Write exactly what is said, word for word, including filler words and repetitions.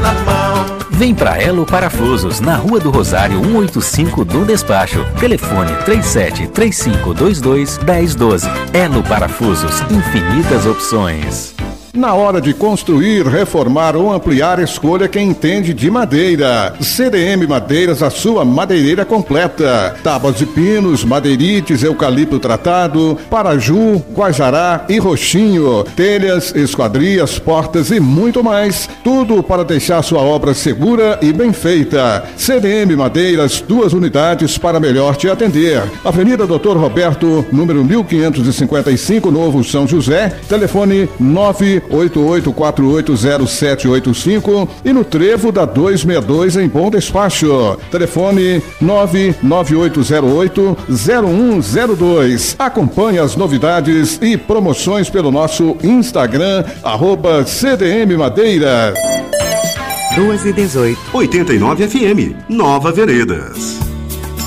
na mão. Vem pra Elo Parafusos, na Rua do Rosário cento e oitenta e cinco do Despacho. Telefone três sete três cinco dois dois um zero um dois. Elo Parafusos, infinitas opções. Na hora de construir, reformar ou ampliar, escolha quem entende de madeira. C D M Madeiras, a sua madeireira completa. Tábuas de pinos, madeirites, eucalipto tratado, paraju, guajará e roxinho. Telhas, esquadrias, portas e muito mais. Tudo para deixar sua obra segura e bem feita. C D M Madeiras, duas unidades para melhor te atender. Avenida Doutor Roberto, número mil quinhentos e cinquenta e cinco, Novo São José. Telefone nove oito oito quatro oito zero sete oito cinco e no Trevo da duzentos e sessenta e dois em Bom Despacho. Telefone nove nove oito zero oito zero um zero dois. Acompanhe as novidades e promoções pelo nosso Instagram, arroba C D M Madeira. duas e dezoito. oitenta e nove F M, Nova Veredas.